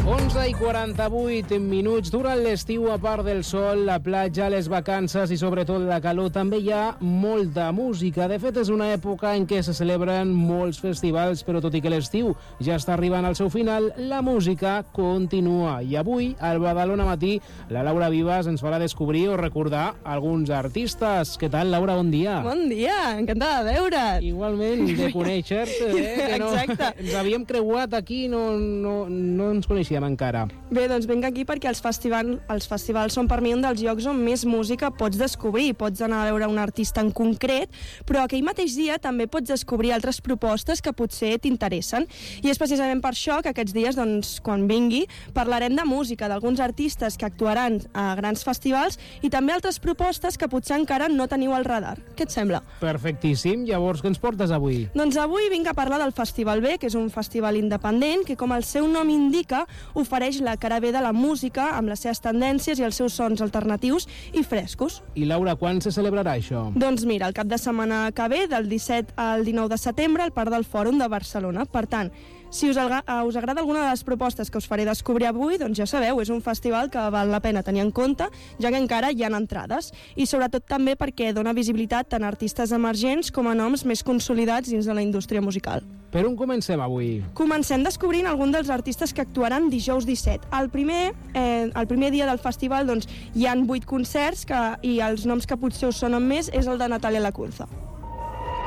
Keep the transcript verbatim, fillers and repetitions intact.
onze i quaranta-vuit minuts. Durant l'estiu, a part del sol, la platja, les vacances i sobretot la calor, també hi ha molta música. De fet, és una època en què se celebren molts festivals, però tot i que l'estiu ja està arribant al seu final, la música continua. I avui, al Badalona Matí, la Laura Vivas ens farà descobrir o recordar alguns artistes. Què tal, Laura? Bon dia. Bon dia, encantada de veure't. Igualment, de conèixer-te, eh? Que no, exacte. Ens havíem creuat aquí, no, no, no ens coneixíem encara. Bé, doncs vinc aquí perquè els, festival, els festivals són per mi un dels llocs on més música pots descobrir. Pots anar a veure un artista en concret, però aquell mateix dia també pots descobrir altres propostes que potser t'interessen. I és precisament per això que aquests dies, doncs, quan vingui, parlarem de música, d'alguns artistes que actuaran a grans festivals i també altres propostes que potser encara no teniu al radar. Què et sembla? Perfectíssim. Llavors, què ens portes avui? Doncs avui vinc a parlar del Festival B, que és un festival independent que, com el seu nom indica, ofereix la cara B de la música amb les seves tendències i els seus sons alternatius i frescos. I Laura, quan se celebrarà això? Doncs mira, el cap de setmana que ve, del disset al dinou de setembre, al Parc del Fòrum de Barcelona. Per tant, si us, us agrada alguna de les propostes que us faré descobrir avui, doncs ja sabeu, és un festival que val la pena tenir en compte, ja que encara hi ha entrades. I sobretot també perquè dona visibilitat tant a artistes emergents com a noms més consolidats dins de la indústria musical. Per on comencem avui? Comencem descobrint algun dels artistes que actuaran dijous disset. El primer, eh, el primer dia del festival doncs, hi han vuit concerts que, i els noms que potser us sonen més és el de Natàlia Lacunza.